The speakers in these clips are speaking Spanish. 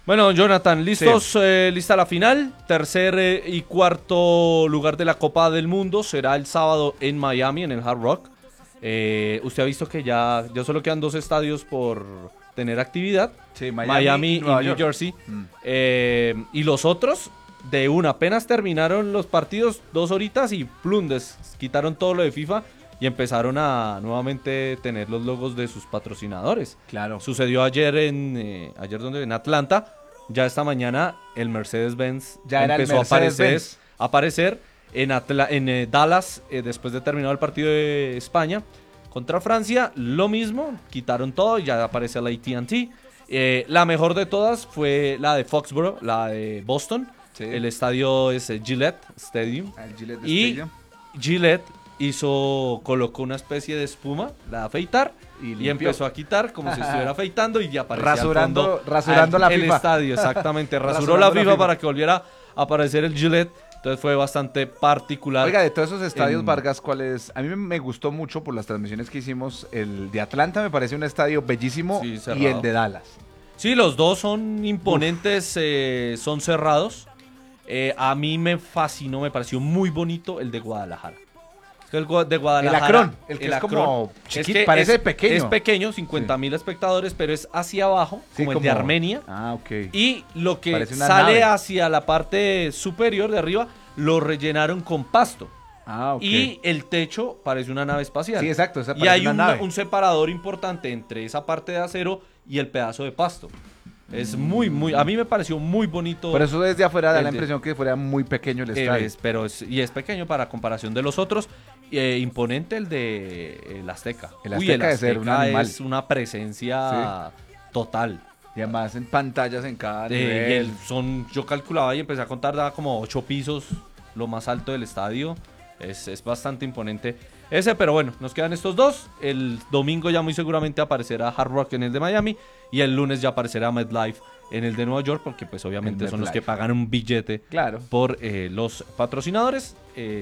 Bueno, Jonathan, ¿listos? Sí. Lista la final. Tercer y cuarto lugar de la Copa del Mundo será el sábado en Miami, en el Hard Rock. Usted ha visto que ya solo quedan 2 estadios por tener actividad. Sí, Miami y New Jersey. Y los otros, de una, apenas terminaron los partidos, 2 horitas y plum, quitaron todo lo de FIFA y empezaron a nuevamente tener los logos de sus patrocinadores. Claro. Sucedió ayer en Atlanta. Ya esta mañana el Mercedes-Benz empezó a aparecer en Dallas después de terminado el partido de España contra Francia. Lo mismo, quitaron todo y ya aparece la AT&T. La mejor de todas fue la de Foxborough, la de Boston. Sí. El estadio es Gillette Stadium. Gillette colocó una especie de espuma, la de afeitar, y empezó a quitar como si estuviera afeitando y ya aparecía rasurando el FIFA. Estadio, exactamente. Rasuró la FIFA para que volviera a aparecer el Gillette. Entonces fue bastante particular. Oiga, de todos esos estadios, Vargas, ¿cuál es? A mí me gustó mucho por las transmisiones que hicimos. El de Atlanta me parece un estadio bellísimo, sí, y el de Dallas. Sí, los dos son imponentes, son cerrados. A mí me fascinó, me pareció muy bonito el de Guadalajara. El de Guadalajara. El que es como chiquito, parece pequeño. Es pequeño, 50,000 espectadores, pero es hacia abajo, sí, como el de Armenia. Ah, ok. Y lo que sale hacia la parte superior de arriba, lo rellenaron con pasto. Ah, ok. Y el techo parece una nave espacial. Sí, exacto. Y hay un separador importante entre esa parte de acero y el pedazo de pasto. Es muy, a mí me pareció muy bonito. Pero eso desde afuera da la impresión que fuera muy pequeño el estadio. Es pequeño para comparación de los otros. Imponente el de el Azteca. El Azteca debe ser un animal. Es una presencia total. Y además en pantallas en cada nivel. Yo calculaba y empecé a contar, daba como 8 pisos, lo más alto del estadio. Es bastante imponente ese, pero bueno, nos quedan estos dos. El domingo ya muy seguramente aparecerá Hard Rock en el de Miami y el lunes ya aparecerá MetLife en el de Nueva York, porque pues obviamente son los que pagan un billete por los patrocinadores.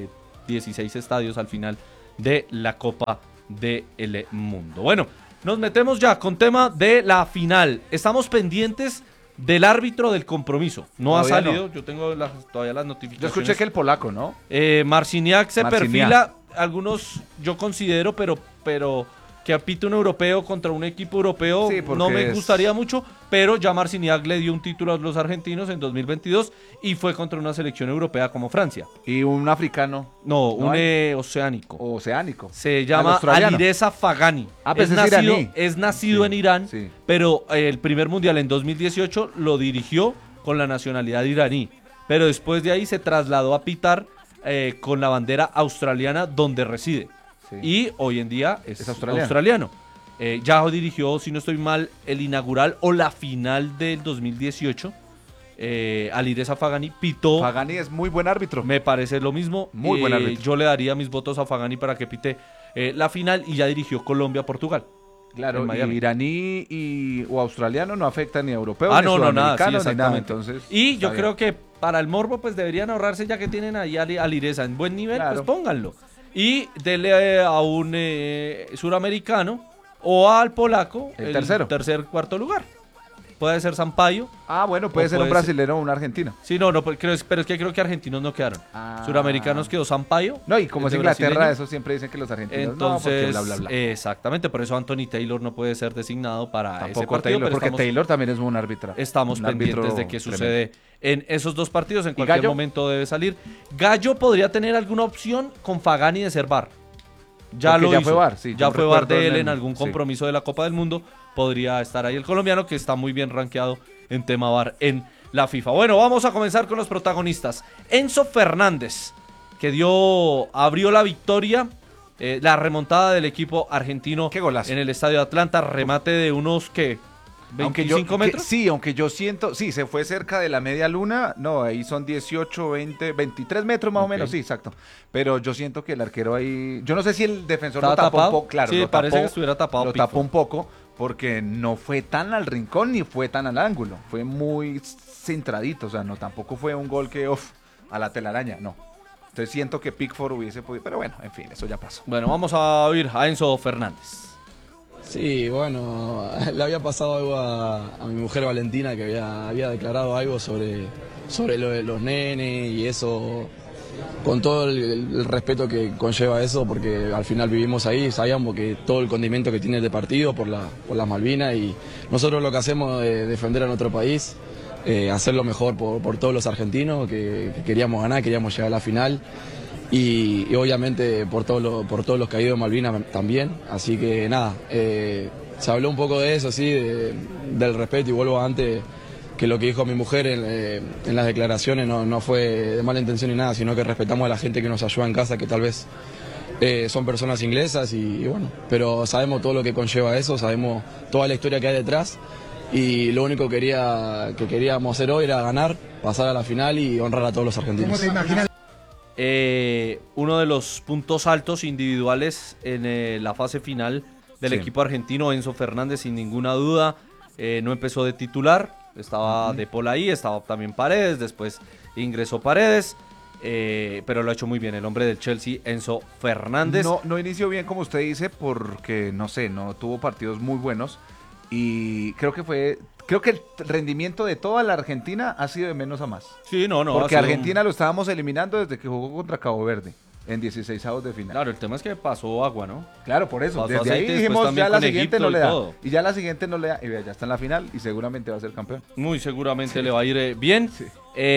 16 estadios al final de la Copa del Mundo. Bueno, nos metemos ya con tema de la final. Estamos pendientes del árbitro del compromiso. No ha salido, yo tengo todavía las notificaciones. Yo escuché que el polaco, ¿no? Marciniak se perfila, algunos yo considero, pero que apite un europeo contra un equipo europeo no me gustaría mucho, pero ya Marciniak le dio un título a los argentinos en 2022 y fue contra una selección europea como Francia. ¿Y un africano? No, un oceánico. Oceánico. Se llama Alireza Fagani. Pues es nacido en Irán, pero el primer mundial en 2018 lo dirigió con la nacionalidad iraní, pero después de ahí se trasladó a pitar con la bandera australiana donde reside. Y hoy en día es australiano. Ya dirigió, si no estoy mal, el inaugural o la final del 2018. Alireza Fagani pitó. Fagani es muy buen árbitro. Me parece lo mismo. Muy buen árbitro. Yo le daría mis votos a Fagani para que pite la final y ya dirigió Colombia-Portugal. Claro, y iraní o australiano no afecta ni a europeos ni sudamericanos ni nada. Entonces, y yo creo que para el morbo pues deberían ahorrarse, ya que tienen ahí a Alireza en buen nivel, pues pónganlo. Y dele a un suramericano o al polaco el cuarto lugar. Puede ser Sampaio. Ah, bueno, puede ser un brasileño o un argentino. Sí, pero es que creo que argentinos no quedaron. Suramericanos quedó Sampaio. No, y como es Inglaterra, brasileño. Eso siempre dicen que los argentinos entonces, no, porque bla. Exactamente, por eso Anthony Taylor no puede ser designado para ese partido. Taylor, porque Taylor también es un árbitro. Estamos pendientes de qué sucede en esos dos partidos. En cualquier momento debe salir. Gallo podría tener alguna opción con Fagani de ser VAR. Ya fue VAR, ya fue VAR de él en algún compromiso de la Copa del Mundo. Podría estar ahí el colombiano, que está muy bien rankeado en tema VAR en la FIFA. Bueno, vamos a comenzar con los protagonistas. Enzo Fernández, que abrió la victoria, la remontada del equipo argentino. Qué golazo. En el estadio de Atlanta, remate de unos 25 metros. Aunque yo siento, se fue cerca de la media luna, no, ahí son 18, 20, 23 metros más o menos, exacto. Pero yo siento que el arquero ahí, yo no sé si el defensor lo tapó un poco, claro, sí, parece que estuviera tapado. Lo tapó un poco, porque no fue tan al rincón ni fue tan al ángulo, fue muy centradito, o sea, no, tampoco fue un gol que, a la telaraña, no. Entonces siento que Pickford hubiese podido, pero bueno, en fin, eso ya pasó. Bueno, vamos a oír a Enzo Fernández. Sí, bueno, le había pasado algo a mi mujer Valentina, que había declarado algo sobre lo de los nenes y eso, con todo el respeto que conlleva eso, porque al final vivimos ahí, sabíamos que todo el condimento que tiene este partido por las Malvinas, y nosotros lo que hacemos es defender a nuestro país, hacer lo mejor por todos los argentinos, que queríamos ganar, queríamos llegar a la final. Y obviamente por todos los caídos de Malvinas también, así que nada, se habló un poco de eso, sí, del respeto, y vuelvo antes, que lo que dijo mi mujer en las declaraciones no fue de mala intención ni nada, sino que respetamos a la gente que nos ayuda en casa, que tal vez son personas inglesas y bueno, pero sabemos todo lo que conlleva eso, sabemos toda la historia que hay detrás, y lo único que queríamos hacer hoy era ganar, pasar a la final y honrar a todos los argentinos. ¿Cómo te imaginas? Uno de los puntos altos individuales en la fase final del equipo argentino, Enzo Fernández, sin ninguna duda, no empezó de titular, estaba De Paul ahí, estaba también Paredes, después ingresó Paredes, pero lo ha hecho muy bien el hombre del Chelsea, Enzo Fernández. No inició bien, como usted dice, porque, no sé, no tuvo partidos muy buenos, y creo que el rendimiento de toda la Argentina ha sido de menos a más. Sí, no. Porque Argentina lo estábamos eliminando desde que jugó contra Cabo Verde en 16avos de final. Claro, el tema es que pasó agua, ¿no? Claro, por eso. Pasó Desde ahí aceite, dijimos, ya la siguiente no le da. Y ya la siguiente no le da. Y vea, ya está en la final y seguramente va a ser campeón. Muy seguramente le va a ir bien. Sí.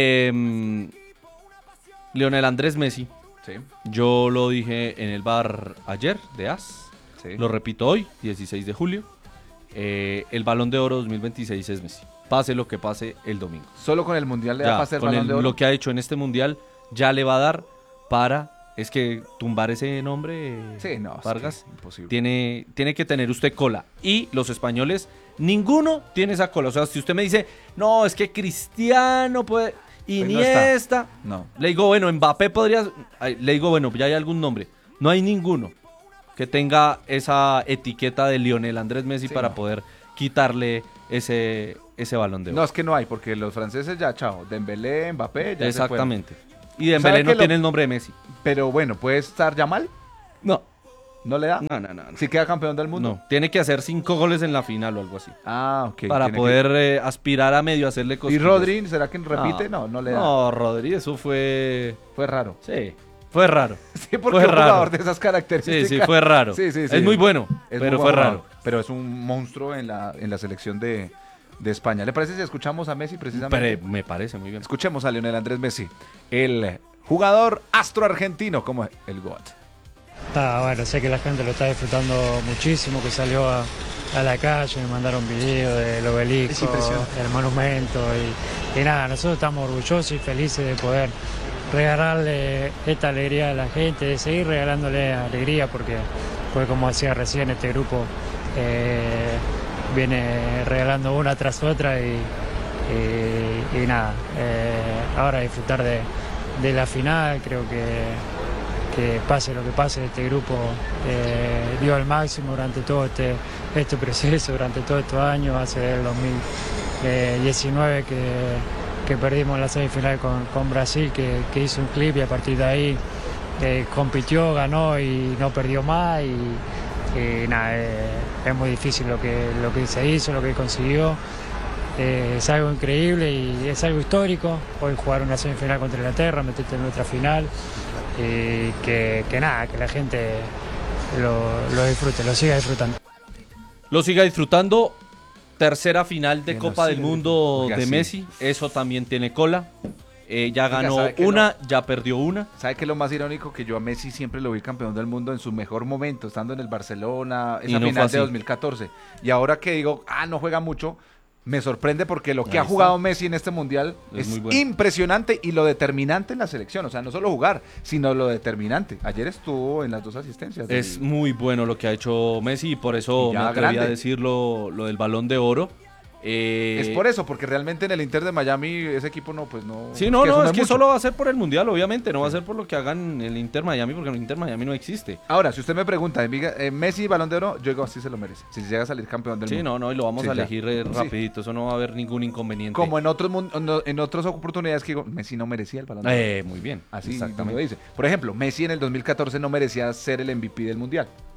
Lionel Andrés Messi. Sí. Yo lo dije en el bar ayer de AS. Sí. Lo repito hoy, 16 de julio. El Balón de Oro 2026 es Messi. Pase lo que pase el domingo. Solo con el Mundial le da pase el Balón de Oro. Lo que ha hecho en este Mundial ya le va a dar para... Es que tumbar ese nombre, sí, no, Vargas, es que imposible. Tiene que tener usted cola. Y los españoles, ninguno tiene esa cola. O sea, si usted me dice, no, es que Cristiano puede... Iniesta. No. Le digo, bueno, Mbappé podría... Le digo, bueno, ya hay algún nombre. No hay ninguno que tenga esa etiqueta de Lionel Andrés Messi para poder quitarle ese Balón de Oro. No, es que no hay, porque los franceses ya, chao. Dembélé, Mbappé, ya exactamente. Y Dembélé no tiene el nombre de Messi. Pero bueno, ¿puede estar Yamal? No. ¿No le da? No. ¿Si queda campeón del mundo? No, tiene que hacer 5 goles en la final o algo así. Ah, ok. Para poder aspirar a medio hacerle cosas. ¿Y Rodri? ¿Será que repite? No le da. No, Rodri, eso fue... Fue raro. Sí, fue raro. Sí, porque un jugador de esas características... Sí, fue raro. Sí. Es muy bueno, pero fue raro. Pero es un monstruo en la selección de España. ¿Le parece si escuchamos a Messi precisamente? Pero me parece muy bien. Escuchemos a Lionel Andrés Messi, el jugador astro argentino, como el GOAT. Bueno, sé que la gente lo está disfrutando muchísimo, que salió a la calle, me mandaron videos del obelisco, del monumento y nada, nosotros estamos orgullosos y felices de poder regalarle esta alegría a la gente, de seguir regalándole alegría, porque como decía recién, este grupo viene regalando una tras otra y nada, ahora disfrutar de la final. Creo que pase lo que pase, este grupo dio al máximo durante todo este proceso, durante todos estos años, hace el 2019 que perdimos la semifinal con Brasil, que hizo un clip y a partir de ahí compitió, ganó y no perdió más y nada, es muy difícil lo que se hizo, lo que consiguió. Es algo increíble y es algo histórico. Hoy jugar una semifinal contra Inglaterra, meterte en nuestra final, que nada, que la gente lo disfrute, lo siga disfrutando. Lo siga disfrutando. Tercera final de Copa del Mundo de Messi, eso también tiene cola. Ya ganó una, ya perdió una. ¿Sabe qué es lo más irónico? Que yo a Messi siempre lo vi campeón del mundo en su mejor momento, estando en el Barcelona, esa final de 2014. Y ahora que digo, no juega mucho, me sorprende porque lo que ha jugado Messi en este mundial es impresionante, y lo determinante en la selección. O sea, no solo jugar, sino lo determinante. Ayer estuvo en las 2 asistencias. Es muy bueno lo que ha hecho Messi y por eso me atreví a decir lo del Balón de Oro. Es por eso, porque realmente en el Inter de Miami ese equipo no. Sí, es que solo va a ser por el Mundial, obviamente, no va a ser por lo que hagan en el Inter Miami, porque el Inter Miami no existe. Ahora, si usted me pregunta, Messi, Balón de Oro, yo digo, sí se lo merece, si llega a salir campeón del mundo. Y lo vamos a elegir rapidito, eso no va a haber ningún inconveniente. Como en otras oportunidades que digo, Messi no merecía el Balón de Oro. Muy bien, así exactamente lo dice. Por ejemplo, Messi en el 2014 no merecía ser el MVP del Mundial.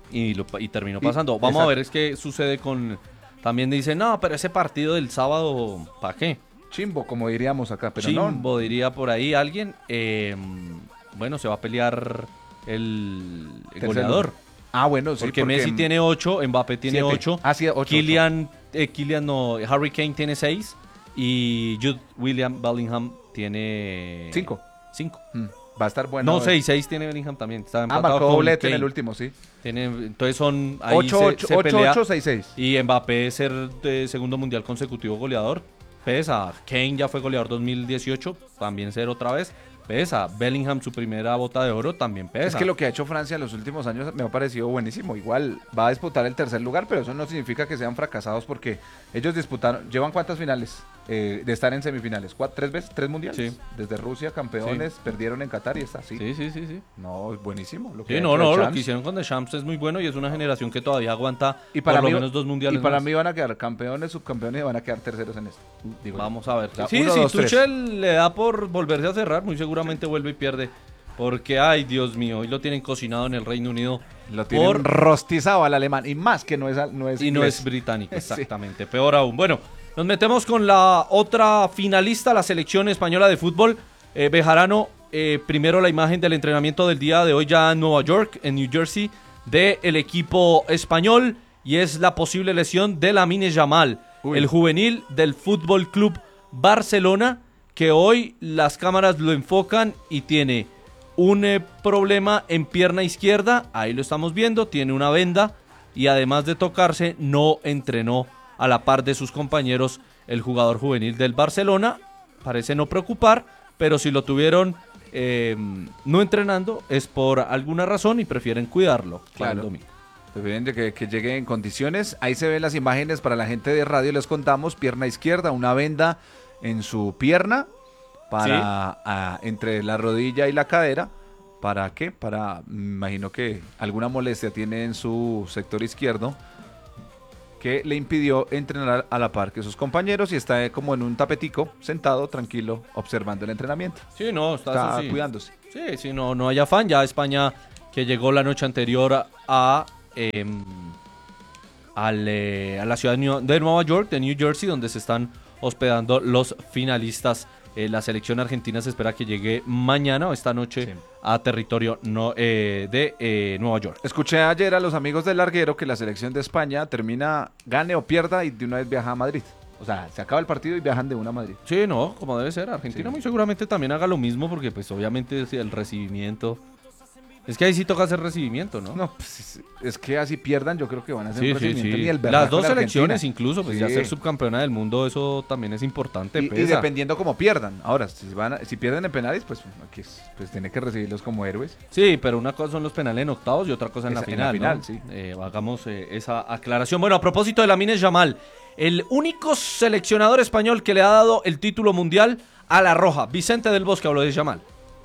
y terminó pasando. Vamos a ver es qué sucede con... También dicen, no, pero ese partido del sábado, ¿para qué? Chimbo, como diríamos acá, pero Chimbo, no. diría por ahí alguien. Bueno, se va a pelear el goleador. Bueno, sí. Porque Messi tiene 8, Mbappé tiene 8. Sí, 8. Harry Kane tiene 6 y Jude Bellingham tiene 5. Va a estar bueno. No, 6 tiene Bellingham también. Está empatado marcó con doblete Kane. en el último, sí. Entonces son ahí 8, 6, 6. Y Mbappé es ser de segundo mundial consecutivo goleador. Pesa. Kane ya fue goleador 2018, también ser otra vez. Pesa. Bellingham, su primera bota de oro, también pesa. Es que lo que ha hecho Francia en los últimos años me ha parecido buenísimo. Igual va a disputar el tercer lugar, pero eso no significa que sean fracasados porque ellos disputaron, ¿llevan cuántas finales de estar en semifinales? ¿3 veces? ¿3 mundiales? Sí. Desde Rusia, campeones, perdieron en Qatar y está así. Sí. No, es buenísimo. Lo que hicieron con The Champs es muy bueno y es una generación que todavía aguanta y para por mí, lo menos 2 mundiales. Y para mí van a quedar campeones, subcampeones y van a quedar terceros en esto. Vamos a ver. Sí, si Tuchel le da por volverse a cerrar, muy seguramente vuelve y pierde. Porque, ay, Dios mío, hoy lo tienen cocinado en el Reino Unido. Lo tienen rostizado al alemán. Y más que no es y no es británico, exactamente. Sí. Peor aún. Bueno, nos metemos con la otra finalista, la selección española de fútbol. Bejarano, primero la imagen del entrenamiento del día de hoy ya en Nueva York, en New Jersey, del equipo español. Y es la posible lesión de Lamine Yamal, el juvenil del Fútbol Club Barcelona, que hoy las cámaras lo enfocan y tiene un problema en pierna izquierda, ahí lo estamos viendo, tiene una venda y además de tocarse no entrenó a la par de sus compañeros el jugador juvenil del Barcelona, parece no preocupar, pero si lo tuvieron no entrenando es por alguna razón y prefieren cuidarlo. Claro. Prefieren que llegue en condiciones. Ahí se ven las imágenes para la gente de radio, les contamos, pierna izquierda, una venda en su pierna para entre la rodilla y la cadera. ¿Para qué? Me imagino que alguna molestia tiene en su sector izquierdo que le impidió entrenar a la par que sus compañeros y está como en un tapetico, sentado, tranquilo, observando el entrenamiento. Sí, no, está cuidándose. Sí, no hay afán. Ya España, que llegó la noche anterior a la ciudad de Nueva York, de New Jersey, donde se están hospedando los finalistas. La selección argentina se espera que llegue mañana o esta noche a territorio de Nueva York. Escuché ayer a los amigos del larguero que la selección de España termina, gane o pierda y de una vez viaja a Madrid. O sea, se acaba el partido y viajan de una a Madrid. Sí, no, como debe ser. Argentina muy seguramente también haga lo mismo porque pues obviamente el recibimiento... Es que ahí sí toca hacer recibimiento, ¿no? No, pues es que así pierdan, yo creo que van a hacer un recibimiento. Ni el las dos selecciones incluso, pues ya ser subcampeona del mundo, eso también es importante. Y dependiendo cómo pierdan. Ahora, si pierden en penales, pues tiene que recibirlos como héroes. Sí, pero una cosa son los penales en octavos y otra cosa en la final, ¿no? Sí. Hagamos esa aclaración. Bueno, a propósito de Lamine Yamal, el único seleccionador español que le ha dado el título mundial a la Roja, Vicente del Bosque, habló de Yamal.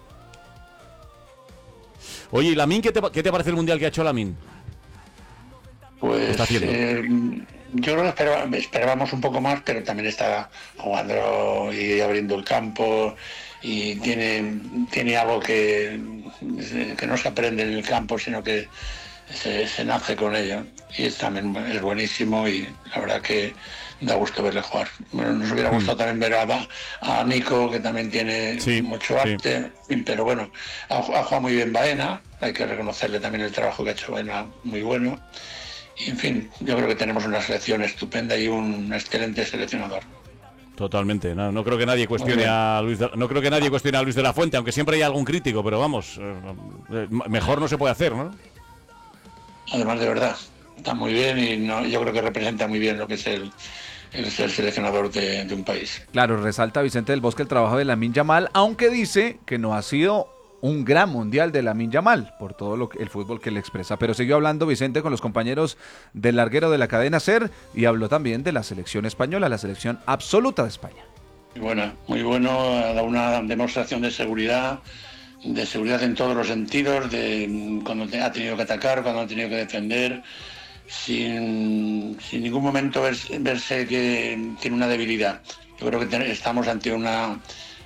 Oye, ¿y Lamine qué te parece el mundial que ha hecho Lamine? Pues yo creo que esperábamos un poco más, pero también está jugando y abriendo el campo y tiene algo que no se aprende en el campo, sino que se nace con ello. Y también es buenísimo y la verdad que da gusto verle jugar. Bueno, nos hubiera gustado también ver a Nico, que también tiene mucho arte, pero bueno, ha jugado muy bien Baena, hay que reconocerle también el trabajo que ha hecho Baena, muy bueno. Y en fin, yo creo que tenemos una selección estupenda y un excelente seleccionador. Totalmente, no creo que nadie cuestione a Luis de la Fuente, aunque siempre hay algún crítico, pero vamos, mejor no se puede hacer, ¿no? Además, de verdad, está muy bien y yo creo que representa muy bien lo que es el seleccionador de un país. Claro, resalta Vicente del Bosque el trabajo de Lamine Yamal, aunque dice que no ha sido un gran mundial de Lamine Yamal por todo el fútbol que le expresa, pero siguió hablando Vicente con los compañeros del larguero de la cadena SER y habló también de la selección española, la selección absoluta de España. Muy bueno, ha dado una demostración de seguridad en todos los sentidos, de cuando ha tenido que atacar, cuando ha tenido que defender, sin ningún momento verse que tiene una debilidad. Yo creo que estamos ante una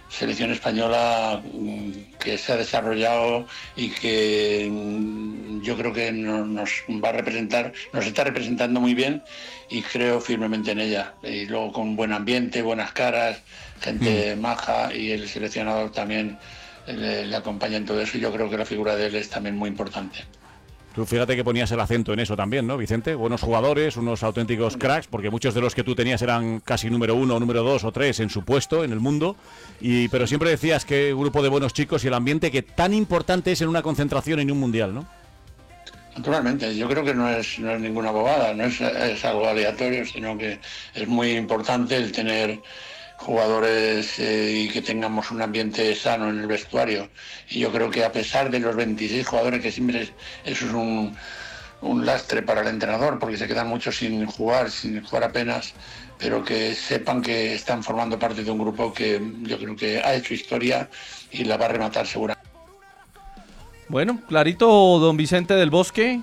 selección española que se ha desarrollado y que yo creo que nos va a representar, nos está representando muy bien y creo firmemente en ella. Y luego con buen ambiente, buenas caras, gente maja, y el seleccionador también le acompaña en todo eso. Yo creo que la figura de él es también muy importante. Tú fíjate que ponías el acento en eso también, ¿no, Vicente? Buenos jugadores, unos auténticos cracks, porque muchos de los que tú tenías eran casi número 1, número 2 o 3 en su puesto en el mundo, pero siempre decías que un grupo de buenos chicos y el ambiente que tan importante es en una concentración en un mundial, ¿no? Naturalmente, yo creo que no es ninguna bobada, no es algo aleatorio, sino que es muy importante el tener jugadores y que tengamos un ambiente sano en el vestuario. Y yo creo que a pesar de los 26 jugadores, que siempre eso es un lastre para el entrenador, porque se quedan muchos sin jugar apenas, pero que sepan que están formando parte de un grupo que yo creo que ha hecho historia y la va a rematar seguramente. Bueno, clarito, don Vicente del Bosque.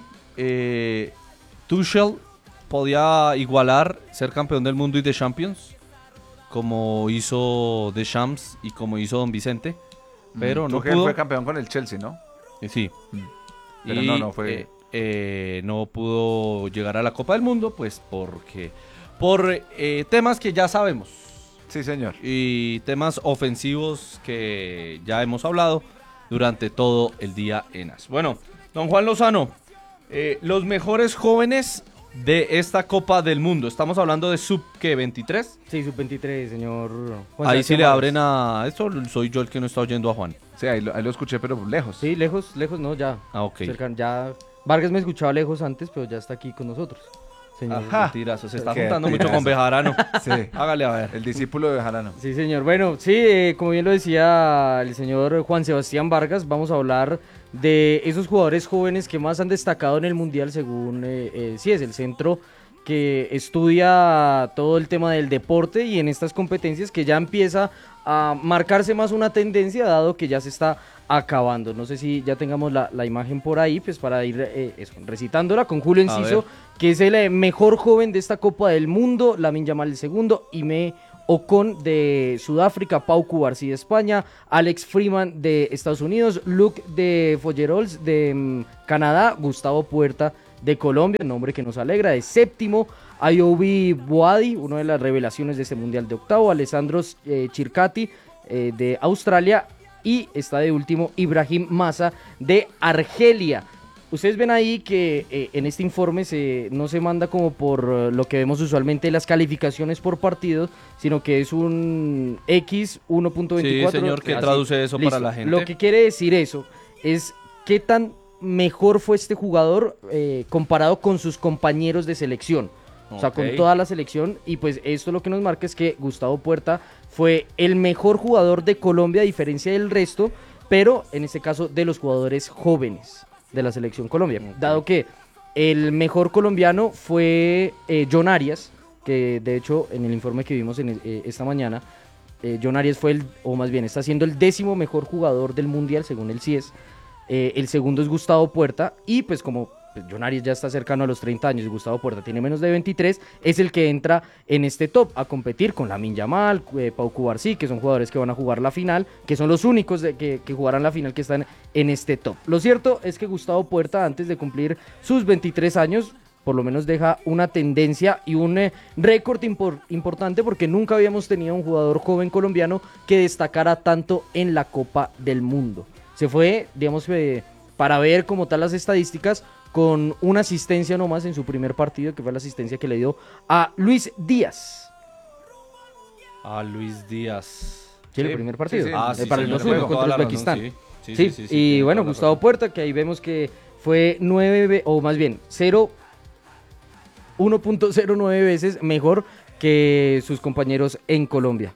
Tuchel podía igualar, ser campeón del mundo y de Champions, como hizo Deschamps y como hizo don Vicente, pero no pudo. Fue campeón con el Chelsea, ¿no? Sí. Pero no fue. No pudo llegar a la Copa del Mundo, pues por temas que ya sabemos. Sí, señor. Y temas ofensivos que ya hemos hablado durante todo el día en AS. Bueno, don Juan Lozano, los mejores jóvenes de esta Copa del Mundo. Estamos hablando de sub-23. Sí, sub-23, señor Juan. Ahí sí le abren a... Esto soy yo el que no está oyendo a Juan. Sí, ahí lo escuché, pero lejos. Sí, lejos no, ya. Ah, ok. Cercano, ya. Vargas me escuchaba lejos antes, pero ya está aquí con nosotros. Señor. Ajá. Mentirazo, se está juntando mucho con Bejarano. Sí. Hágale a ver. El discípulo de Bejarano. Sí, señor. Bueno, sí, como bien lo decía el señor Juan Sebastián Vargas, vamos a hablar de esos jugadores jóvenes que más han destacado en el Mundial según sí es el centro que estudia todo el tema del deporte y en estas competencias que ya empieza a marcarse más una tendencia dado que ya se está acabando. No sé si ya tengamos la imagen por ahí, pues para ir recitándola con Julio Enciso, que es el mejor joven de esta Copa del Mundo, Lamine Yamal el segundo, Ime Ocon de Sudáfrica, Pau Cubarsí de España, Alex Freeman de Estados Unidos, Luke de Follerols de Canadá, Gustavo Puerta de Colombia, nombre que nos alegra, de séptimo, Ayobi Boadi, una de las revelaciones de este Mundial de octavo, Alessandro Chircati de Australia y está de último Ibrahim Massa de Argelia. Ustedes ven ahí que en este informe no se manda como por lo que vemos usualmente las calificaciones por partido, sino que es un X 1.24. Sí, señor, ¿qué traduce eso para la gente? Lo que quiere decir eso es qué tan mejor fue este jugador comparado con sus compañeros de selección. O sea, con toda la selección. Y pues esto lo que nos marca es que Gustavo Puerta fue el mejor jugador de Colombia a diferencia del resto, pero en este caso de los jugadores jóvenes de la selección Colombia, dado que el mejor colombiano fue John Arias, que de hecho en el informe que vimos esta mañana, John Arias fue o más bien está siendo el 10º mejor jugador del Mundial según el CIES. El segundo es Gustavo Puerta y pues como John Arias ya está cercano a los 30 años y Gustavo Puerta tiene menos de 23, es el que entra en este top a competir con Lamine Yamal, Pau Cubarsí, que son jugadores que van a jugar la final, que son los únicos que jugarán la final que están en este top. Lo cierto es que Gustavo Puerta, antes de cumplir sus 23 años, por lo menos deja una tendencia y un récord importante porque nunca habíamos tenido un jugador joven colombiano que destacara tanto en la Copa del Mundo. Se fue, digamos, para ver como tal las estadísticas, con una asistencia nomás en su primer partido, que fue la asistencia que le dio a Luis Díaz. A Luis Díaz. Sí, el primer partido. Sí, para el 2-1 contra Uzbekistán. Sí, y bueno, Gustavo Puerta, que ahí vemos que fue 1.09 veces mejor que sus compañeros en Colombia.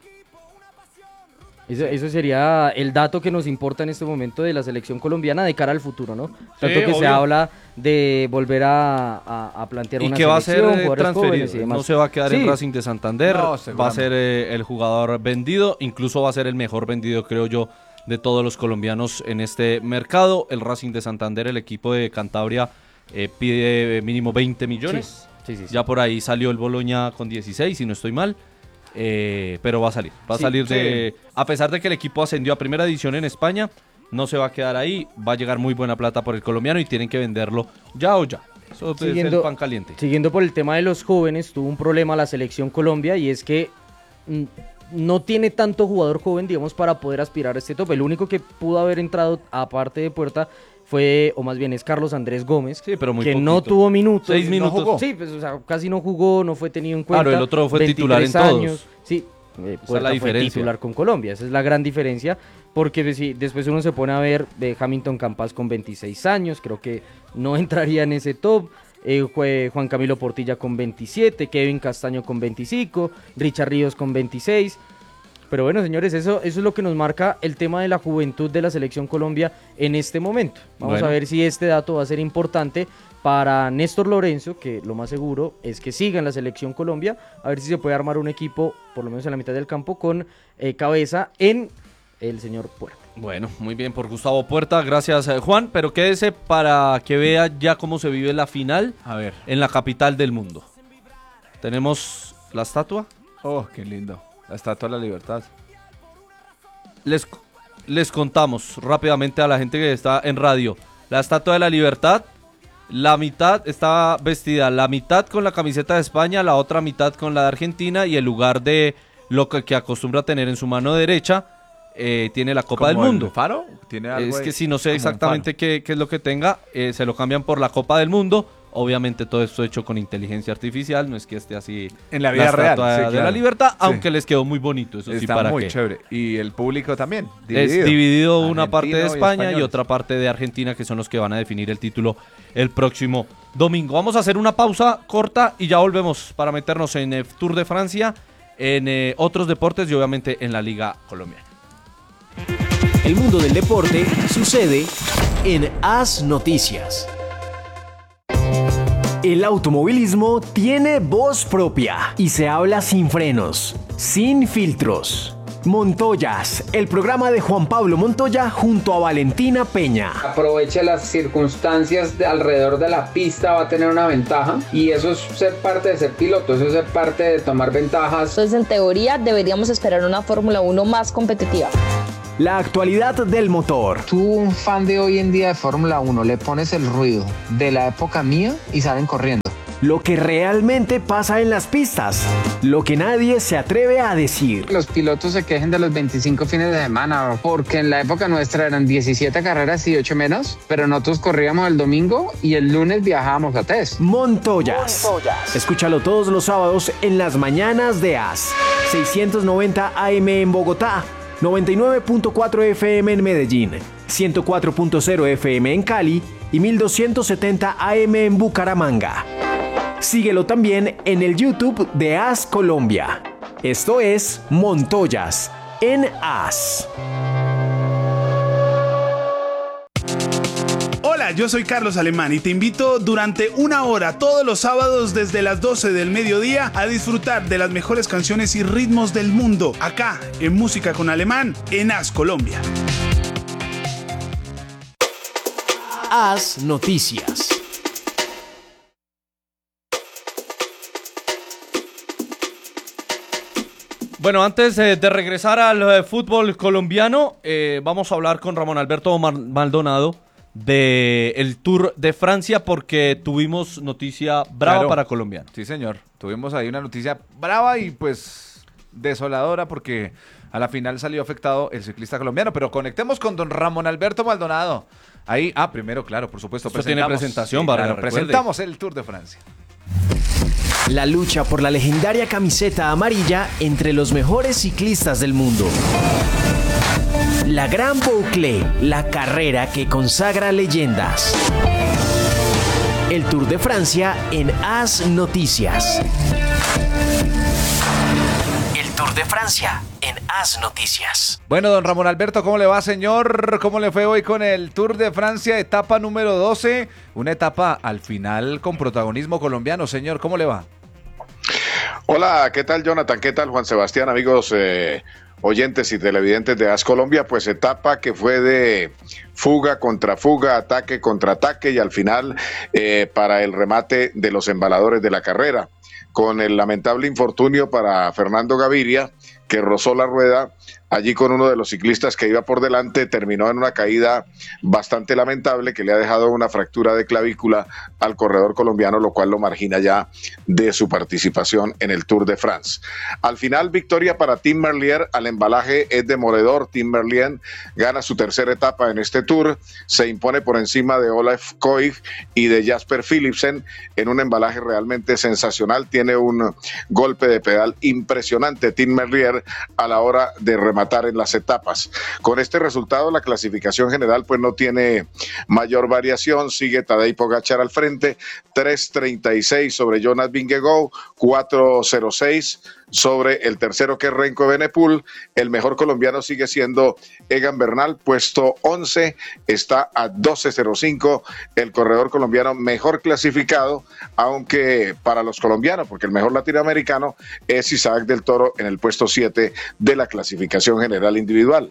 Eso sería el dato que nos importa en este momento de la selección colombiana de cara al futuro, ¿no? Tanto que obvio. se habla de volver a plantear una selección. Y que va a ser transferido, no se va a quedar en Racing de Santander, va a ser el jugador vendido, incluso va a ser el mejor vendido, creo yo, de todos los colombianos en este mercado. El Racing de Santander, el equipo de Cantabria, pide mínimo 20 millones. Sí. Ya por ahí salió el Boloña con 16, si no estoy mal. pero va a salir. Va a salir de... A pesar de que el equipo ascendió a primera división en España, no se va a quedar ahí. Va a llegar muy buena plata por el colombiano y tienen que venderlo ya o ya. Eso es el pan caliente. Siguiendo por el tema de los jóvenes, tuvo un problema la selección Colombia y es que no tiene tanto jugador joven, digamos, para poder aspirar a este tope. El único que pudo haber entrado, aparte de Puerta, fue, o más bien es Carlos Andrés Gómez, sí, pero muy que poquito. No tuvo minutos. 6 minutos. No jugó. Sí, pues, o sea, casi no jugó, no fue tenido en cuenta. Claro, el otro fue titular en años. todos. Sí, esa es la diferencia. Fue titular con Colombia, esa es la gran diferencia, porque pues, si después uno se pone a ver de Hamilton Campas con 26 años, creo que no entraría en ese top. Juan Camilo Portilla con 27, Kevin Castaño con 25, Richard Ríos con 26. Pero bueno, señores, eso es lo que nos marca el tema de la juventud de la selección Colombia en este momento. Vamos a ver si este dato va a ser importante para Néstor Lorenzo, que lo más seguro es que siga en la selección Colombia, a ver si se puede armar un equipo, por lo menos en la mitad del campo, con cabeza en el señor Puerta. Bueno, muy bien por Gustavo Puerta, gracias Juan, pero quédese para que vea ya cómo se vive la final en la capital del mundo. Tenemos la estatua. Oh, qué lindo. La Estatua de la Libertad. Les contamos rápidamente a la gente que está en radio. La Estatua de la Libertad, la mitad está vestida, la mitad con la camiseta de España, la otra mitad con la de Argentina, y el lugar de lo que acostumbra tener en su mano derecha tiene la Copa del Mundo. ¿El faro? ¿Tiene algo que si no sé exactamente qué es lo que tenga, se lo cambian por la Copa del Mundo. Obviamente todo esto hecho con inteligencia artificial, no es que esté así en la vida real de la Libertad, aunque les quedó muy bonito, eso está sí, para muy chévere. Y el público también, dividido. Es dividido una parte de España y otra parte de Argentina, que son los que van a definir el título el próximo domingo. Vamos a hacer una pausa corta y ya volvemos para meternos en el Tour de Francia, en otros deportes y obviamente en la Liga Colombiana. El mundo del deporte sucede en AS Noticias. El automovilismo tiene voz propia y se habla sin frenos, sin filtros. Montoyas, el programa de Juan Pablo Montoya junto a Valentina Peña. Aproveche las circunstancias alrededor de la pista, va a tener una ventaja y eso es ser parte de ser piloto, eso es ser parte de tomar ventajas. Entonces, en teoría, deberíamos esperar una Fórmula 1 más competitiva. La actualidad del motor. Tú, un fan de hoy en día de Fórmula 1, le pones el ruido de la época mía y salen corriendo. Lo que realmente pasa en las pistas, lo que nadie se atreve a decir. Los pilotos se quejen de los 25 fines de semana, porque en la época nuestra eran 17 carreras y 8 menos, pero nosotros corríamos el domingo y el lunes viajábamos a test. Montoyas. Escúchalo todos los sábados en las mañanas de AS. 690 AM en Bogotá, 99.4 FM en Medellín, 104.0 FM en Cali y 1270 AM en Bucaramanga. Síguelo también en el YouTube de AS Colombia. Esto es Montoyas en AS. Hola, yo soy Carlos Alemán y te invito durante una hora todos los sábados desde las 12 del mediodía a disfrutar de las mejores canciones y ritmos del mundo, acá en Música con Alemán en AS Colombia. AS Noticias. Bueno, antes de regresar al fútbol colombiano, vamos a hablar con Ramón Alberto Maldonado del Tour de Francia, porque tuvimos noticia brava para colombianos. Sí, señor. Tuvimos ahí una noticia brava y pues desoladora, porque a la final salió afectado el ciclista colombiano. Pero conectemos con don Ramón Alberto Maldonado. Ahí, primero, claro, por supuesto. Esto tiene presentación, sí, claro, presentamos el Tour de Francia. La lucha por la legendaria camiseta amarilla entre los mejores ciclistas del mundo. La Gran Boucle, la carrera que consagra leyendas. El Tour de Francia en AS Noticias. El Tour de Francia en AS Noticias. Bueno, don Ramón Alberto, ¿cómo le va, señor? ¿Cómo le fue hoy con el Tour de Francia, etapa número 12? Una etapa al final con protagonismo colombiano, señor. ¿Cómo le va? Hola, ¿qué tal Jonathan? ¿Qué tal Juan Sebastián? Amigos oyentes y televidentes de AS Colombia, pues etapa que fue de fuga contra fuga, ataque contra ataque y al final para el remate de los embaladores de la carrera, con el lamentable infortunio para Fernando Gaviria, que rozó la rueda allí con uno de los ciclistas que iba por delante, terminó en una caída bastante lamentable que le ha dejado una fractura de clavícula al corredor colombiano, lo cual lo margina ya de su participación en el Tour de France. Al final, victoria para Tim Merlier, al embalaje es demoledor. Tim Merlier gana su tercera etapa en este Tour, se impone por encima de Olaf Koig y de Jasper Philipsen en un embalaje realmente sensacional. Tiene un golpe de pedal impresionante Tim Merlier a la hora de rematar en las etapas. Con este resultado, la clasificación general pues no tiene mayor variación. Sigue Tadej Pogačar al frente, 3.36 sobre Jonas Vingegaard, 4.06 sobre el tercero, que es Renko Evenepoel. El mejor colombiano sigue siendo Egan Bernal, puesto 11, está a 12.05 el corredor colombiano mejor clasificado, aunque para los colombianos, porque el mejor latinoamericano es Isaac del Toro en el puesto 7 de la clasificación general individual.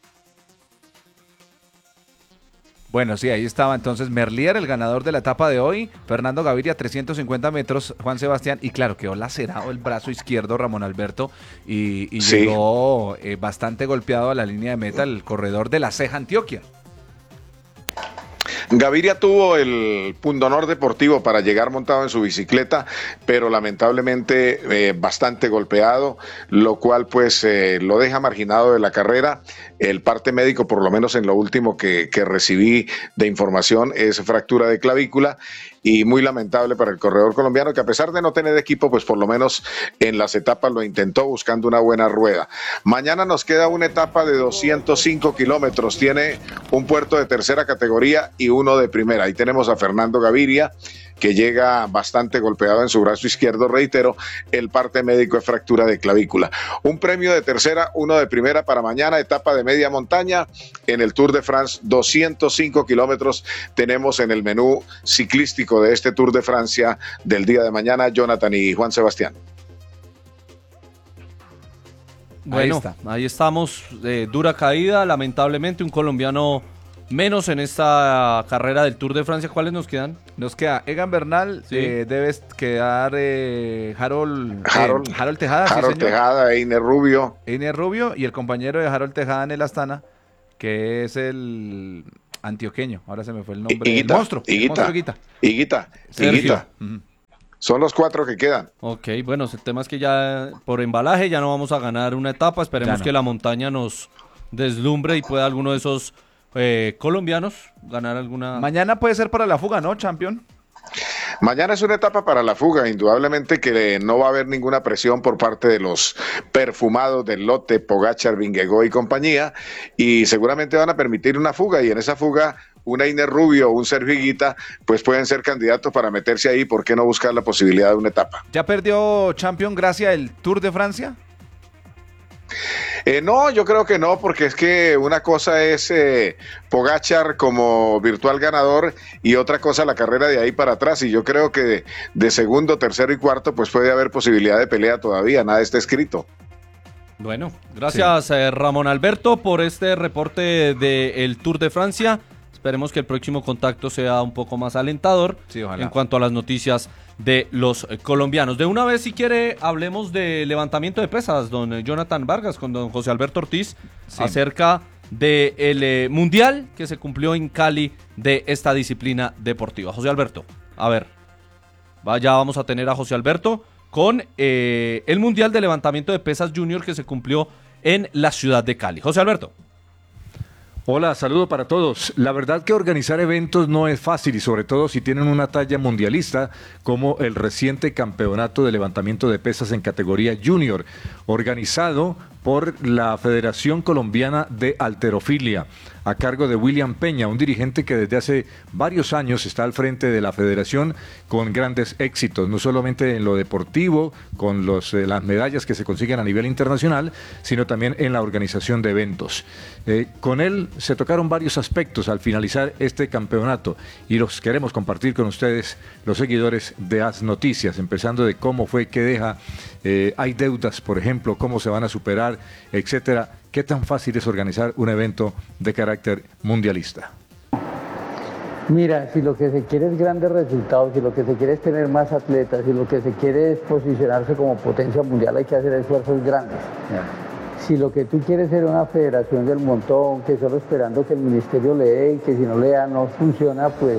Bueno, sí, ahí estaba entonces Merlier, el ganador de la etapa de hoy, Fernando Gaviria, 350 metros, Juan Sebastián, y claro, quedó lacerado el brazo izquierdo Ramón Alberto, y sí, llegó bastante golpeado a la línea de meta el corredor de la Ceja Antioquia. Gaviria tuvo el pundonor deportivo para llegar montado en su bicicleta, pero lamentablemente bastante golpeado, lo cual pues lo deja marginado de la carrera. El parte médico, por lo menos en lo último que recibí de información, es fractura de clavícula, y muy lamentable para el corredor colombiano, que a pesar de no tener equipo, pues por lo menos en las etapas lo intentó buscando una buena rueda. Mañana nos queda una etapa de 205 kilómetros, tiene un puerto de tercera categoría y uno de primera. Ahí tenemos a Fernando Gaviria, que llega bastante golpeado en su brazo izquierdo, reitero, el parte médico es fractura de clavícula. Un premio de tercera, uno de primera para mañana, etapa de media montaña en el Tour de France, 205 kilómetros tenemos en el menú ciclístico de este Tour de Francia del día de mañana. Jonathan y Juan Sebastián. Bueno, ahí estamos, dura caída, lamentablemente un colombiano menos en esta carrera del Tour de Francia. ¿Cuáles nos quedan? Nos queda Egan Bernal, sí. Debe quedar Harold Tejada. Harold Tejada, Einer Rubio. Einer Rubio y el compañero de Harold Tejada en el Astana, que es el antioqueño. Ahora se me fue el nombre. Higuita, el monstruo. Higuita. Son los 4 que quedan. Ok, bueno, el tema es que ya por embalaje ya no vamos a ganar una etapa. Esperemos que la montaña nos deslumbre y pueda alguno de esos colombianos ganar alguna. Mañana puede ser para la fuga, ¿no, campeón? Mañana es una etapa para la fuga, indudablemente que no va a haber ninguna presión por parte de los perfumados del lote, Pogačar, Vingegaard y compañía, y seguramente van a permitir una fuga, y en esa fuga un Einer Rubio o un Sergio Higuita pues pueden ser candidatos para meterse ahí. ¿Por qué no buscar la posibilidad de una etapa? ¿Ya perdió Champion gracias al Tour de Francia? No, yo creo que no, porque es que una cosa es Pogačar como virtual ganador y otra cosa la carrera de ahí para atrás, y yo creo que de segundo, tercero y cuarto pues puede haber posibilidad de pelea todavía, nada está escrito. Bueno, gracias Ramón Alberto por este reporte del Tour de Francia. Esperemos que el próximo contacto sea un poco más alentador en cuanto a las noticias de los colombianos. De una vez, si quiere, hablemos de levantamiento de pesas, don Jonathan Vargas, con don José Alberto Ortiz, acerca del Mundial que se cumplió en Cali de esta disciplina deportiva. José Alberto, a ver, ya vamos a tener a José Alberto con el Mundial de Levantamiento de Pesas Junior que se cumplió en la ciudad de Cali. José Alberto. Hola, saludo para todos. La verdad que organizar eventos no es fácil, y sobre todo si tienen una talla mundialista como el reciente campeonato de levantamiento de pesas en categoría junior, organizado por la Federación Colombiana de Halterofilia, a cargo de William Peña, un dirigente que desde hace varios años está al frente de la federación con grandes éxitos, no solamente en lo deportivo, con las medallas que se consiguen a nivel internacional, sino también en la organización de eventos. Con él se tocaron varios aspectos al finalizar este campeonato y los queremos compartir con ustedes, los seguidores de AS Noticias, empezando de cómo fue, qué deja, hay deudas, por ejemplo, cómo se van a superar, etcétera. ¿Qué tan fácil es organizar un evento de carácter mundialista? Mira, si lo que se quiere es grandes resultados, si lo que se quiere es tener más atletas, si lo que se quiere es posicionarse como potencia mundial, hay que hacer esfuerzos grandes. Si lo que tú quieres es una federación del montón, que solo esperando que el ministerio le dé y que si no le da no funciona, pues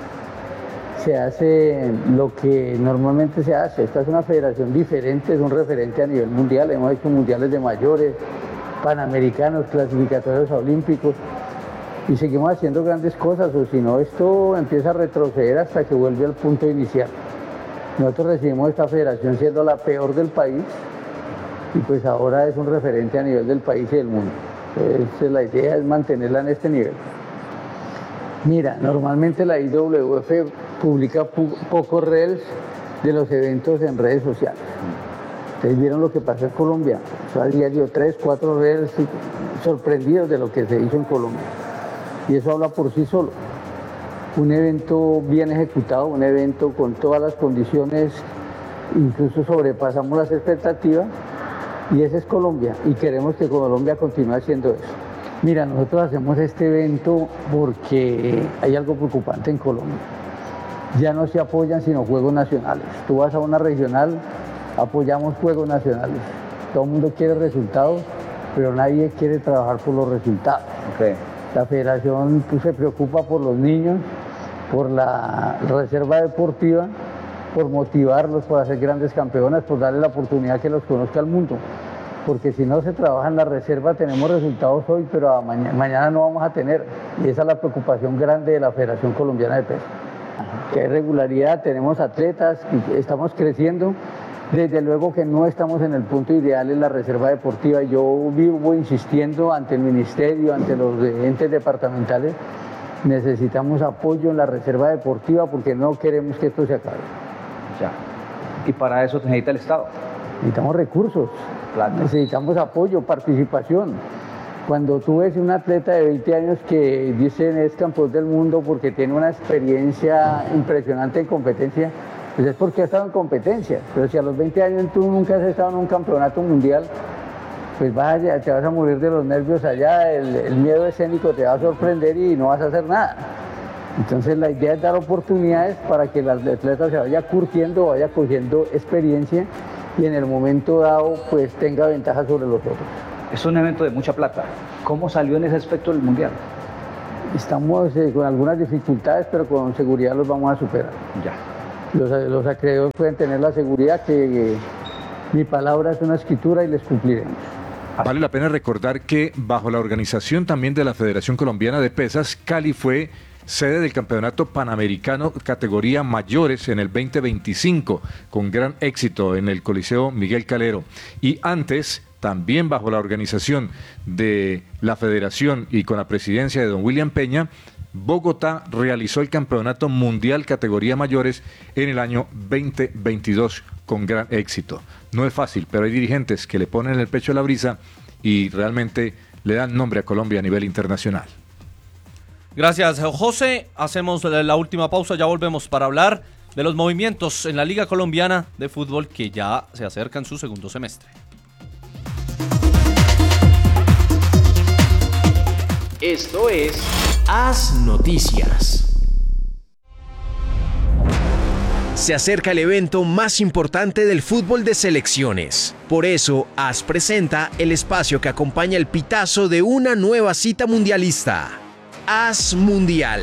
se hace lo que normalmente se hace. Esta es una federación diferente, es un referente a nivel mundial, hemos hecho mundiales de mayores, panamericanos, clasificatorios olímpicos y seguimos haciendo grandes cosas, o si no esto empieza a retroceder hasta que vuelve al punto inicial. Nosotros recibimos esta federación siendo la peor del país y pues ahora es un referente a nivel del país y del mundo. Entonces, la idea es mantenerla en este nivel. Mira, normalmente la IWF publica pocos reels de los eventos en redes sociales. Ustedes vieron lo que pasó en Colombia. O sea, a diario 3, 4 reels sorprendidos de lo que se hizo en Colombia. Y eso habla por sí solo. Un evento bien ejecutado, un evento con todas las condiciones, incluso sobrepasamos las expectativas. Y ese es Colombia. Y queremos que Colombia continúe haciendo eso. Mira, nosotros hacemos este evento porque hay algo preocupante en Colombia. Ya no se apoyan sino juegos nacionales. Tú vas a una regional, apoyamos juegos nacionales. Todo el mundo quiere resultados, pero nadie quiere trabajar por los resultados. La federación se preocupa por los niños, por la reserva deportiva, por motivarlos, por hacer grandes campeonas, por darle la oportunidad que los conozca el mundo. Porque si no se trabaja en la reserva tenemos resultados hoy, pero mañana no vamos a tener. Y esa es la preocupación grande de la Federación Colombiana de Pesca. Que hay regularidad, tenemos atletas, estamos creciendo. Desde luego que no estamos en el punto ideal en la reserva deportiva. Yo vivo insistiendo ante el ministerio, ante los entes departamentales. Necesitamos apoyo en la reserva deportiva porque no queremos que esto se acabe. Ya. Y para eso necesita el Estado. Necesitamos recursos, necesitamos apoyo, participación. Cuando tú ves un atleta de 20 años que dicen es campeón del mundo porque tiene una experiencia impresionante en competencia, pues es porque ha estado en competencia. Pero si a los 20 años tú nunca has estado en un campeonato mundial, pues te vas a morir de los nervios allá, el miedo escénico te va a sorprender y no vas a hacer nada. Entonces la idea es dar oportunidades para que el atleta se vaya curtiendo, vaya cogiendo experiencia y en el momento dado pues tenga ventaja sobre los otros. Es un evento de mucha plata. ¿Cómo salió en ese aspecto del Mundial? Estamos con algunas dificultades, pero con seguridad los vamos a superar. Ya. Los acreedores pueden tener la seguridad que mi palabra es una escritura y les cumpliremos. Vale la pena recordar que bajo la organización también de la Federación Colombiana de Pesas, Cali fue sede del Campeonato Panamericano categoría mayores en el 2025, con gran éxito en el Coliseo Miguel Calero. Y antes, también bajo la organización de la Federación y con la presidencia de don William Peña, Bogotá realizó el Campeonato Mundial categoría mayores en el año 2022 con gran éxito. No es fácil, pero hay dirigentes que le ponen el pecho a la brisa y realmente le dan nombre a Colombia a nivel internacional. Gracias, José. Hacemos la última pausa, ya volvemos para hablar de los movimientos en la Liga Colombiana de Fútbol que ya se acerca en su segundo semestre. Esto es AS Noticias. Se acerca el evento más importante del fútbol de selecciones. Por eso, AS presenta el espacio que acompaña el pitazo de una nueva cita mundialista. AS Mundial.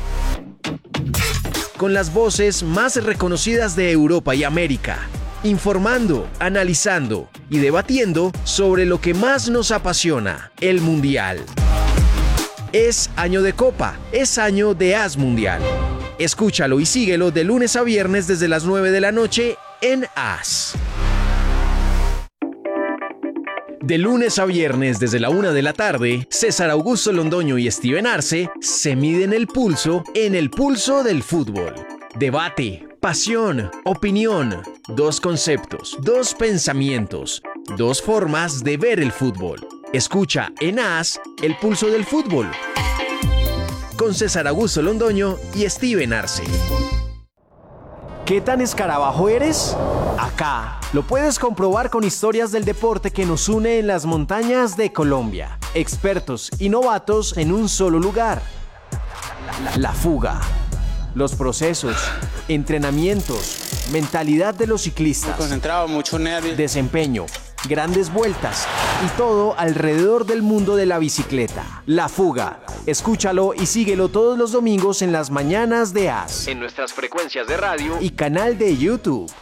Con las voces más reconocidas de Europa y América, informando, analizando y debatiendo sobre lo que más nos apasiona, el Mundial. Es año de Copa, es año de AS Mundial. Escúchalo y síguelo de lunes a viernes desde las 9 de la noche en AS. De lunes a viernes desde la 1 de la tarde, César Augusto Londoño y Steven Arce se miden el pulso en el pulso del fútbol. Debate, pasión, opinión, 2 conceptos, 2 pensamientos, 2 formas de ver el fútbol. Escucha en AS el pulso del fútbol con César Augusto Londoño y Steven Arce. ¿Qué tan escarabajo eres? Acá lo puedes comprobar con historias del deporte que nos une en las montañas de Colombia. Expertos y novatos en un solo lugar. La fuga. Los procesos, entrenamientos, mentalidad de los ciclistas. Concentrado, mucho nervio. Desempeño, grandes vueltas y todo alrededor del mundo de la bicicleta. La fuga. Escúchalo y síguelo todos los domingos en las mañanas de AS. En nuestras frecuencias de radio y canal de YouTube.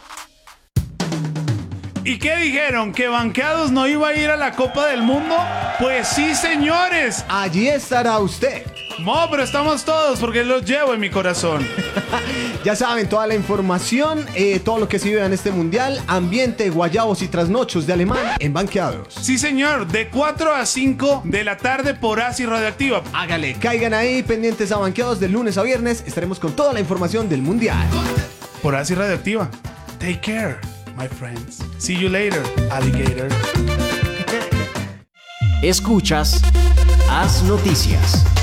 ¿Y qué dijeron? ¿Que Banqueados no iba a ir a la Copa del Mundo? Pues sí, señores. Allí estará usted. No, pero estamos todos porque los llevo en mi corazón. Ya saben, toda la información, todo lo que se vive en este mundial, ambiente, guayabos y trasnochos de Alemán en Banqueados. Sí, señor, de 4 a 5 de la tarde por AS y Radioactiva. Hágale, caigan ahí pendientes a Banqueados de lunes a viernes. Estaremos con toda la información del mundial. Por AS y Radioactiva. Take care, my friends. See you later, alligator. Escuchas AS Noticias.